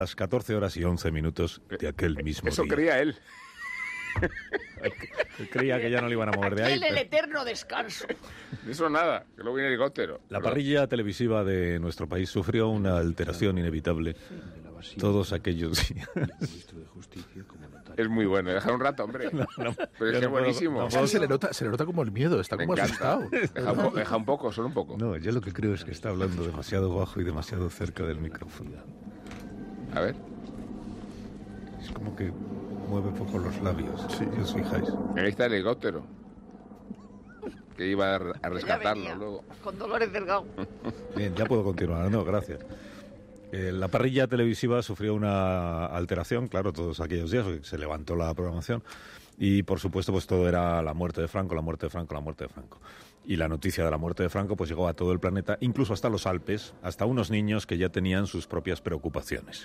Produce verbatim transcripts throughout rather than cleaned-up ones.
Las catorce horas y once minutos de aquel mismo Eso día. creía él. Creía que ya no le iban a mover de ahí. Aquel el pero... eterno descanso. De eso nada, que luego viene el helicóptero. La Pero... parrilla televisiva de nuestro país sufrió una alteración inevitable todos aquellos días. Es muy bueno, dejar un rato, hombre. No, no, Pero es que no es puedo, buenísimo. no Es que se le nota, se le nota como el miedo, está Me como encanta. asustado. Deja un, po- deja un poco, solo un poco. No, yo lo que creo es que está hablando demasiado bajo y demasiado cerca del micrófono. A ver. Es como que mueve poco los labios, si os fijáis. Ahí está el helicóptero. Que iba a, re- a Ya rescatarlo venía, luego. con Dolores Delgado. Bien, ya puedo continuar, no, gracias. Eh, la parrilla televisiva sufrió una alteración, claro, todos aquellos días, se levantó la programación y, por supuesto, pues todo era la muerte de Franco, la muerte de Franco, la muerte de Franco. Y la noticia de la muerte de Franco pues llegó a todo el planeta, incluso hasta los Alpes, hasta unos niños que ya tenían sus propias preocupaciones.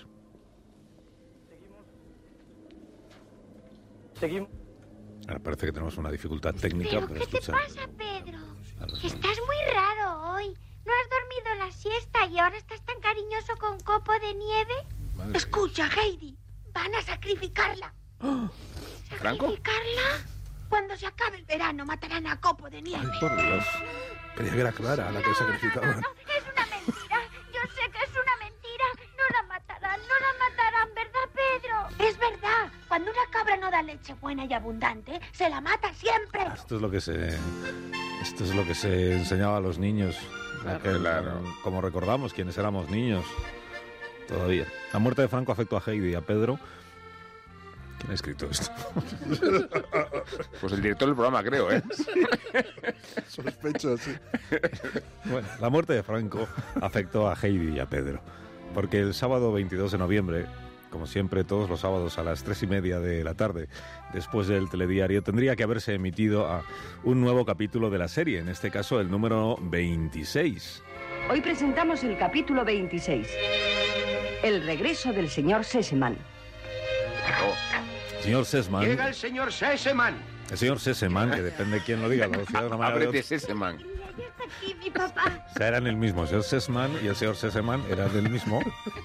Seguimos. Ahora parece que tenemos una dificultad técnica ¿Pero para qué te escuchar. pasa, Pedro? a los Estás muy raro hoy. ¿No has dormido la siesta y ahora estás tan cariñoso con copo de nieve? Madre Escucha, Heidi. Van a sacrificarla. ¿Franco? ¿Sacrificarla? Cuando se acabe el verano matarán a Copo de Nieve. Ay, por Dios. Creía que era Clara la que No, sacrificaba. no, no, es una mentira. Yo sé que es una mentira. No la matarán, no la matarán, ¿verdad, Pedro? Es verdad. Cuando una cabra no da leche buena y abundante, se la mata siempre. Esto es lo que se esto es lo que se enseñaba a los niños, aquel, claro. como, como recordamos quienes éramos niños todavía. La muerte de Franco afectó a Heidi y a Pedro. ¿Quién ha escrito esto? Pues el director del programa, creo, ¿eh? Sospecho, sí. Bueno, la muerte de Franco afectó a Heidi y a Pedro, porque el sábado veintidós de noviembre, como siempre todos los sábados a las tres y media de la tarde, después del telediario, tendría que haberse emitido a un nuevo capítulo de la serie, en este caso el número veintiséis. Hoy presentamos el capítulo veintiséis. El regreso del señor Sesemann. Señor Sesman, Llega el señor Sesemann. el señor Sesemann, que depende de quién lo diga, lo decía de una manera de Ábrete otra. ese man. Ya está aquí mi papá. O sea, eran el mismo, el señor Sesman y el señor Sesemann eran del mismo.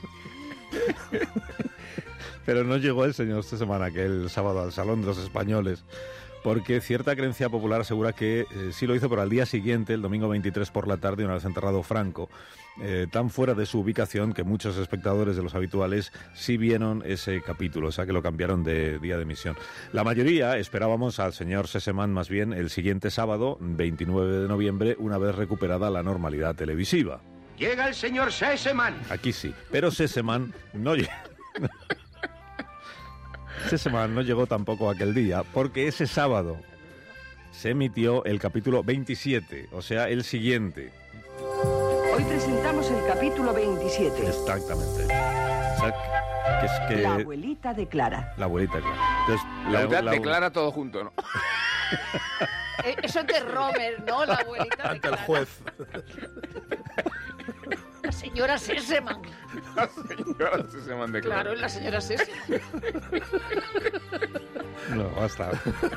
Pero no llegó el señor Sesemann aquel sábado al Salón de los Españoles, porque cierta creencia popular asegura que eh, sí lo hizo, pero al día siguiente, el domingo veintitrés por la tarde, una vez enterrado Franco, eh, tan fuera de su ubicación que muchos espectadores de los habituales sí vieron ese capítulo, o sea que lo cambiaron de día de emisión. La mayoría esperábamos al señor Sesemann más bien el siguiente sábado, veintinueve de noviembre, una vez recuperada la normalidad televisiva. Llega el señor Sesemann. Aquí sí, pero Sesemann no llegó. Sesemann no llegó tampoco aquel día, porque ese sábado se emitió el capítulo veintisiete, o sea, el siguiente. Hoy presentamos el capítulo veintisiete. Exactamente. O sea, que es que... La abuelita de Clara. La abuelita, claro. Entonces, La abuelita la- declara todo junto, ¿no? Eh, Eso es de Romer, ¿no? La abuelita de Ante el Clara. juez. La señora Sesemann. La señora se man declara. Claro, es la señora Sesemann. No, basta.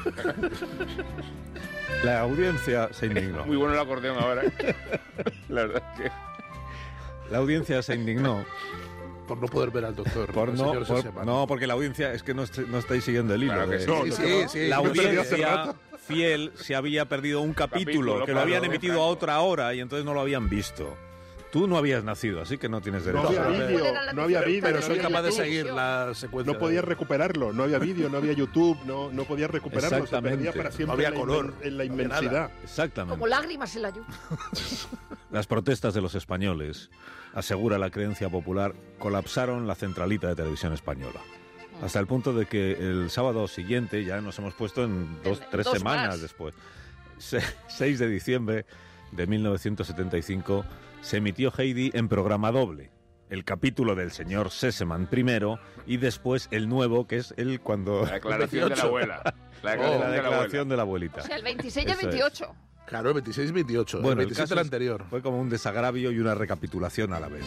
La audiencia se indignó. Muy bueno el acordeón ahora, ¿eh? La verdad es que... La audiencia se indignó. Por no poder ver al doctor. Por al no, señor por- Sesemann. no, porque la audiencia, es que no, est- no estáis siguiendo el hilo. Claro que de- sí. Sí, sí, sí. La yo perdí hace audiencia rato. fiel se había perdido un capítulo, Capítulo, que lo habían claro, emitido a otra hora y entonces no lo habían visto. Tú no habías nacido, así que no tienes derecho. No había a saber. vídeo, Era la no había vídeo. Pero no soy había capaz de YouTube. seguir la secuencia. No podías recuperarlo, no había vídeo, no había YouTube, no, no podías recuperarlo, se Exactamente. perdía para siempre No había en la color, inmen- en la no había inmensidad. Exactamente. Como lágrimas en la lluvia. Las protestas de los españoles, asegura la creencia popular, colapsaron la centralita de televisión española. Hasta el punto de que el sábado siguiente, ya nos hemos puesto en dos, En tres dos semanas más. después, se- seis de diciembre de mil novecientos setenta y cinco, se emitió Heidi en programa doble. El capítulo del señor Sesemann primero y después el nuevo, que es el cuando... La declaración de la abuela. La Oh, declaración, la de la declaración abuela. de la abuelita. O sea, el veintiséis y el Eso es. veintiocho. Claro, el veintiséis y veintiocho. Bueno, el el veintisiete caso el es- anterior. Fue como un desagravio y una recapitulación a la vez.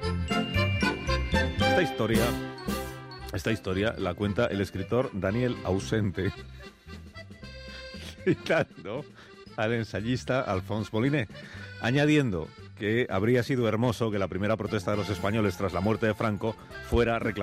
Esta historia, esta historia la cuenta el escritor Daniel Ausente, citando al ensayista Alphonse Molinet, añadiendo que habría sido hermoso que la primera protesta de los españoles tras la muerte de Franco fuera reclamar